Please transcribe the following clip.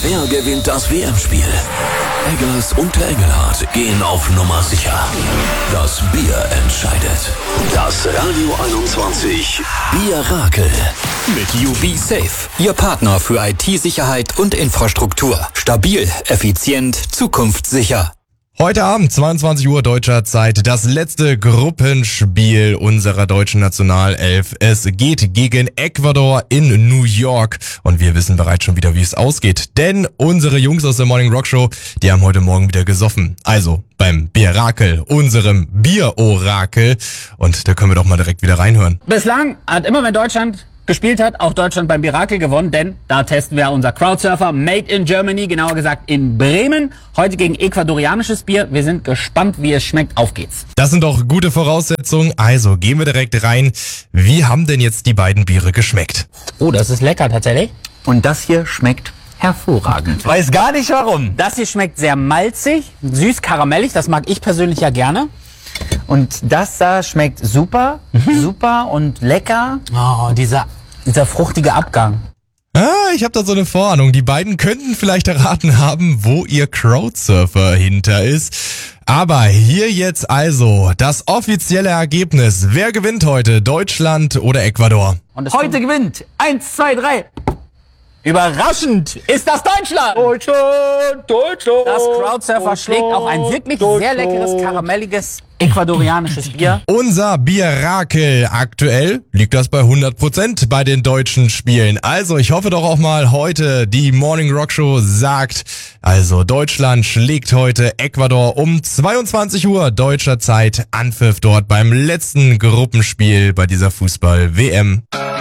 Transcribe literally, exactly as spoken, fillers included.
Wer gewinnt das W M-Spiel? Eggers und der Engelhardt gehen auf Nummer sicher. Das Bier entscheidet. Das Radio einundzwanzig Bierakel. Mit U B Safe, Ihr Partner für I T-Sicherheit und Infrastruktur. Stabil, effizient, zukunftssicher. Heute Abend, zweiundzwanzig Uhr deutscher Zeit, das letzte Gruppenspiel unserer deutschen Nationalelf. Es geht gegen Ecuador in New York und wir wissen bereits schon wieder, wie es ausgeht. Denn unsere Jungs aus der Morning Rock Show, die haben heute Morgen wieder gesoffen. Also beim Bierakel, unserem Bierorakel. Und da können wir doch mal direkt wieder reinhören. Bislang hat immer, wenn Deutschland gespielt hat, auch Deutschland beim Bierakel gewonnen, denn da testen wir unser Crowdsurfer Made in Germany, genauer gesagt in Bremen. Heute gegen ecuadorianisches Bier. Wir sind gespannt, wie es schmeckt. Auf geht's. Das sind doch gute Voraussetzungen. Also gehen wir direkt rein. Wie haben denn jetzt die beiden Biere geschmeckt? Oh, das ist lecker tatsächlich. Und das hier schmeckt hervorragend. Weiß gar nicht warum. Das hier schmeckt sehr malzig, süß karamellig. Das mag ich persönlich ja gerne. Und das da schmeckt super, mhm. super und lecker. Oh, dieser, dieser fruchtige Abgang. Ah, ich habe da so eine Vorahnung. Die beiden könnten vielleicht erraten haben, wo ihr Crowdsurfer hinter ist. Aber hier jetzt also das offizielle Ergebnis. Wer gewinnt heute? Deutschland oder Ecuador? Und heute gewinnt eins, zwei, drei. Überraschend ist das Deutschland! Deutschland, Deutschland! Das Crowdsurfer schlägt auch ein wirklich sehr leckeres, karamelliges, ecuadorianisches Bier. Unser Bierakel. Aktuell liegt das bei hundert Prozent bei den deutschen Spielen. Also ich hoffe doch auch mal heute, die Morning Rock Show sagt, also Deutschland schlägt heute Ecuador um zweiundzwanzig Uhr deutscher Zeit. Anpfiff dort beim letzten Gruppenspiel bei dieser Fußball-W M.